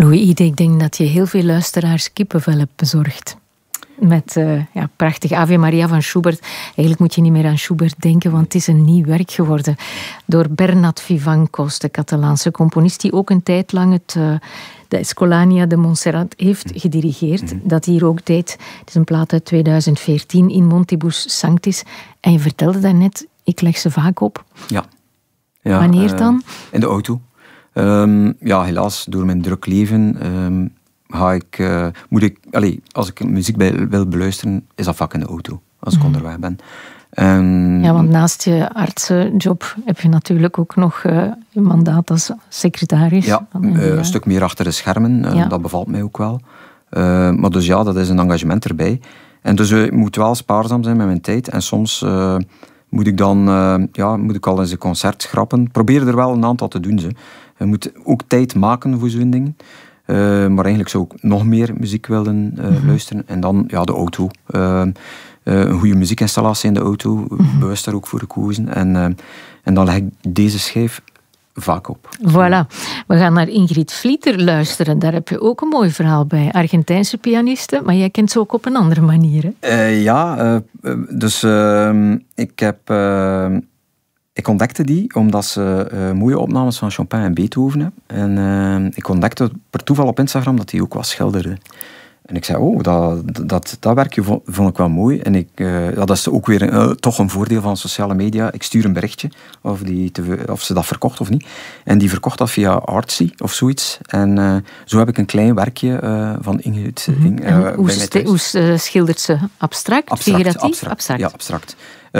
Louis Ide, ik denk dat je heel veel luisteraars kippenvel hebt bezorgd. Met prachtig Ave Maria van Schubert. Eigenlijk moet je niet meer aan Schubert denken, want het is een nieuw werk geworden. Door Bernat Vivancos, de Catalaanse componist, die ook een tijd lang de Escolania de Montserrat heeft gedirigeerd. Dat hier ook deed. Het is een plaat uit 2014 in Montibus Sanctis. En je vertelde daarnet, ik leg ze vaak op. Ja. Wanneer dan? In de auto. Helaas, door mijn druk leven als ik muziek wil beluisteren, is dat vaak in de auto, als ik onderweg ben. Want naast je artsenjob heb je natuurlijk ook nog je mandaat als secretaris. Ja, een stuk meer achter de schermen, dat bevalt mij ook wel. Maar dus dat is een engagement erbij. En dus ik moet wel spaarzaam zijn met mijn tijd. En soms moet ik dan al eens een concert schrappen. Probeer er wel een aantal te doen. Je moet ook tijd maken voor zo'n ding. Maar eigenlijk zou ik nog meer muziek willen luisteren. En dan de auto. Een goede muziekinstallatie in de auto. Bewust daar ook voor gekozen. En dan leg ik deze schijf vaak op. Voilà. We gaan naar Ingrid Vlieter luisteren. Daar heb je ook een mooi verhaal bij. Argentijnse pianiste, maar jij kent ze ook op een andere manier. Hè? Ik ontdekte die omdat ze mooie opnames van Chopin en Beethoven hebben. En ik ontdekte per toeval op Instagram dat hij ook was schilderde. En ik zei, dat werkje vond ik wel mooi. En dat is ook weer toch een voordeel van sociale media. Ik stuur een berichtje of ze dat verkocht of niet. En die verkocht dat via Artsy of zoiets. En zo heb ik een klein werkje van Ingrid. Hoe schildert ze? Abstract? Figuratief? Abstract. Ja, abstract.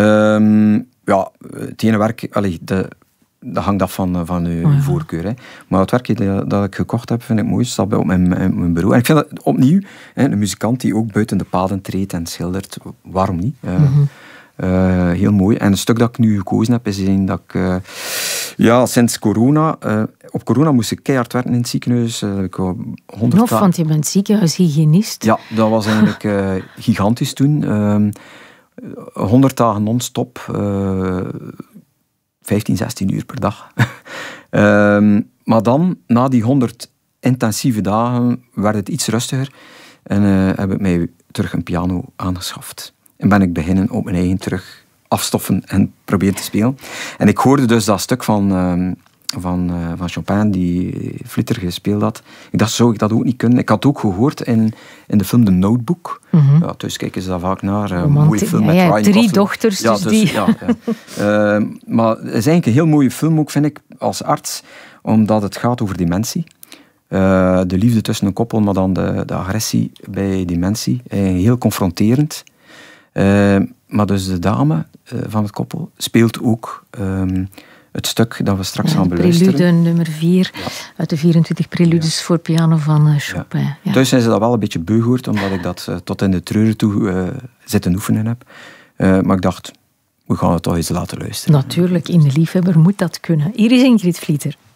Het ene werk, dat hangt af van uw voorkeur. Hè. Maar het werkje dat ik gekocht heb, vind ik mooi. Het staat op mijn bureau. En ik vind dat opnieuw, een muzikant die ook buiten de paden treedt en schildert, waarom niet? Heel mooi. En het stuk dat ik nu gekozen heb, is een dat ik... sinds corona... op corona moest ik keihard werken in het ziekenhuis. Want je bent ziekenhuishygiënist. Ja, dat was eigenlijk gigantisch toen. 100 dagen non-stop... 15, 16 uur per dag. Maar dan, na die 100 intensieve dagen, werd het iets rustiger. En heb ik mij terug een piano aangeschaft. En ben ik beginnen op mijn eigen terug afstoffen en proberen te spelen. En ik hoorde dus dat stuk van Chopin, die Vlieter gespeeld had. Ik dacht, zou ik dat ook niet kunnen? Ik had ook gehoord in de film The Notebook. Thuis kijken ze daar vaak naar. Een mooie film met Ryan Gosling. 3 dochters, maar het is eigenlijk een heel mooie film ook, vind ik, als arts. Omdat het gaat over dementie. De liefde tussen een koppel, maar dan de agressie bij dementie. Heel confronterend. Maar dus de dame van het koppel speelt ook... het stuk dat we straks gaan beluisteren. Prelude nummer 4 uit de 24 preludes voor piano van Chopin. Ja. Thuis zijn ze dat wel een beetje beu gehoord, omdat ik dat tot in de treuren toe zitten oefenen heb. Maar ik dacht, we gaan het toch eens laten luisteren. Natuurlijk, in de liefhebber moet dat kunnen. Hier is Ingrid Vlieter.